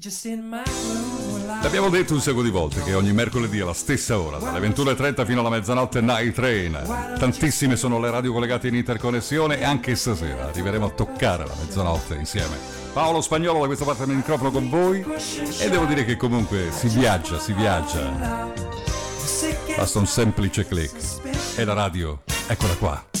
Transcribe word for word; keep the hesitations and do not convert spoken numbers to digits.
L'abbiamo detto un sacco di volte che ogni mercoledì alla stessa ora, dalle ventuno e trenta fino alla mezzanotte, Night Train. Tantissime sono le radio collegate in interconnessione e anche stasera arriveremo a toccare la mezzanotte insieme. Paolo Spagnolo da questa parte del microfono con voi e devo dire che comunque si viaggia, si viaggia. Basta un semplice click e la radio, eccola qua.